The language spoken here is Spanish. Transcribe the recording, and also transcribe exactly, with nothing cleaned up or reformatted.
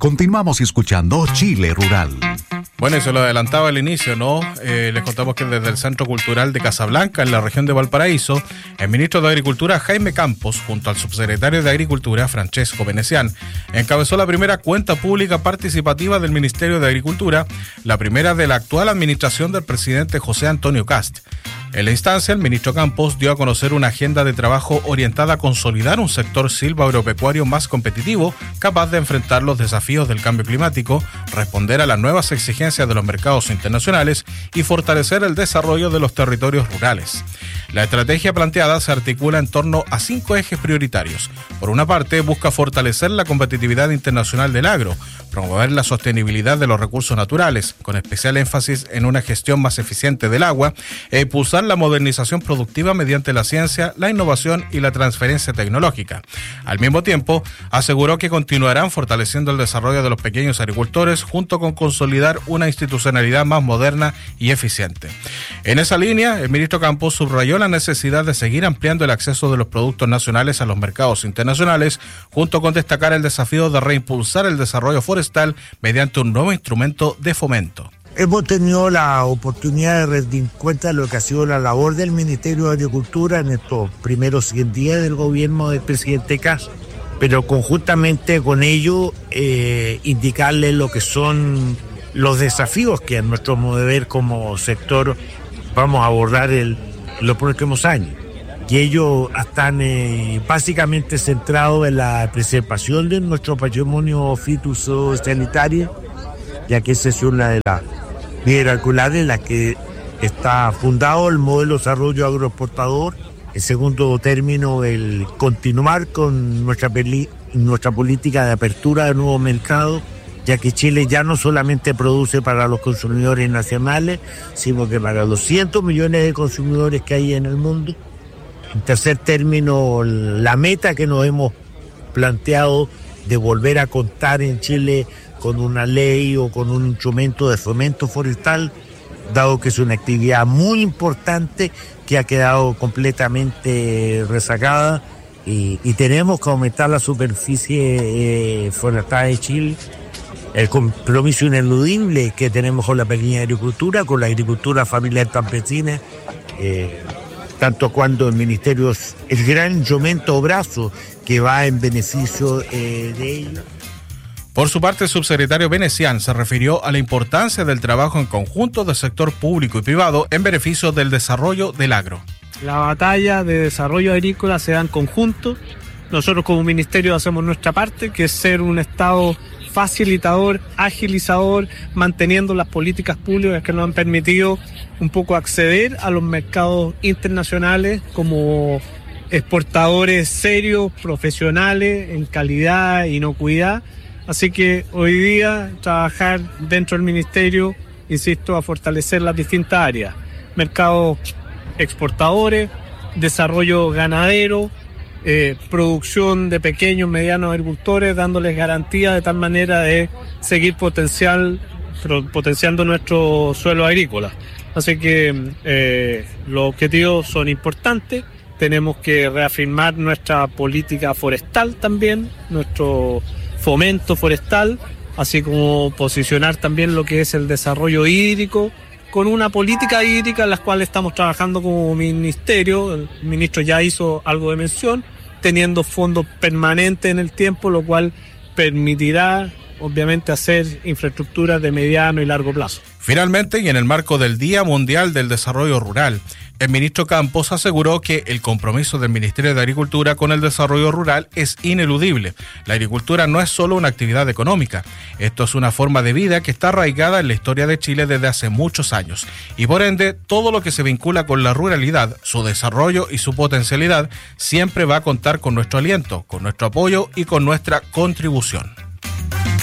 Continuamos escuchando Chile Rural. Bueno, y se lo adelantaba al inicio, ¿no? Eh, les contamos que desde el Centro Cultural de Casablanca, en la región de Valparaíso, el ministro de Agricultura, Jaime Campos, junto al subsecretario de Agricultura, Francesco Venecián, encabezó la primera cuenta pública participativa del Ministerio de Agricultura, la primera de la actual administración del presidente José Antonio Kast. En la instancia, el ministro Campos dio a conocer una agenda de trabajo orientada a consolidar un sector silvagropecuario más competitivo, capaz de enfrentar los desafíos del cambio climático, responder a las nuevas exigencias de los mercados internacionales y fortalecer el desarrollo de los territorios rurales. La estrategia planteada se articula en torno a cinco ejes prioritarios. Por una parte, busca fortalecer la competitividad internacional del agro, promover la sostenibilidad de los recursos naturales, con especial énfasis en una gestión más eficiente del agua, e impulsar la modernización productiva mediante la ciencia, la innovación y la transferencia tecnológica. Al mismo tiempo, aseguró que continuarán fortaleciendo el desarrollo de los pequeños agricultores junto con consolidar una institucionalidad más moderna y eficiente. En esa línea, el ministro Campos subrayó la necesidad de seguir ampliando el acceso de los productos nacionales a los mercados internacionales, junto con destacar el desafío de reimpulsar el desarrollo forestal mediante un nuevo instrumento de fomento. Hemos tenido la oportunidad de rendir cuenta de lo que ha sido la labor del Ministerio de Agricultura en estos primeros cien días del gobierno del presidente Kast, pero conjuntamente con ello eh, indicarle lo que son los desafíos que a nuestro modo de ver como sector vamos a abordar el, los próximos años. Y ellos están eh, básicamente centrados en la preservación de nuestro patrimonio fitosanitario, ya que esa es una de las piedras en la que está fundado el modelo de desarrollo agroexportador. En segundo término, el continuar con nuestra, peli, nuestra política de apertura de nuevos mercados, ya que Chile ya no solamente produce para los consumidores nacionales, sino que para los cientos millones de consumidores que hay en el mundo. En tercer término, la meta que nos hemos planteado de volver a contar en Chile con una ley o con un instrumento de fomento forestal, dado que es una actividad muy importante que ha quedado completamente rezagada y, y tenemos que aumentar la superficie eh, forestal de Chile. El compromiso ineludible que tenemos con la pequeña agricultura, con la agricultura familiar campesina, eh, tanto cuando el Ministerio es el gran instrumento o brazo que va en beneficio eh, de ello. Por su parte, el subsecretario Venecián se refirió a la importancia del trabajo en conjunto del sector público y privado en beneficio del desarrollo del agro. La batalla de desarrollo agrícola se da en conjunto. Nosotros como ministerio hacemos nuestra parte, que es ser un Estado facilitador, agilizador, manteniendo las políticas públicas que nos han permitido un poco acceder a los mercados internacionales como exportadores serios, profesionales, en calidad, inocuidad. Así que hoy día trabajar dentro del ministerio, insisto, a fortalecer las distintas áreas. Mercados exportadores, desarrollo ganadero, eh, producción de pequeños, medianos agricultores, dándoles garantía de tal manera de seguir potencial, potenciando nuestro suelo agrícola. Así que eh, los objetivos son importantes. Tenemos que reafirmar nuestra política forestal también, nuestro fomento forestal, así como posicionar también lo que es el desarrollo hídrico, con una política hídrica en la cual estamos trabajando como ministerio. El ministro ya hizo algo de mención, teniendo fondos permanentes en el tiempo, lo cual permitirá obviamente hacer infraestructuras de mediano y largo plazo. Finalmente, y en el marco del Día Mundial del Desarrollo Rural, el ministro Campos aseguró que el compromiso del Ministerio de Agricultura con el desarrollo rural es ineludible. La agricultura no es solo una actividad económica, esto es una forma de vida que está arraigada en la historia de Chile desde hace muchos años, y por ende, todo lo que se vincula con la ruralidad, su desarrollo y su potencialidad, siempre va a contar con nuestro aliento, con nuestro apoyo y con nuestra contribución.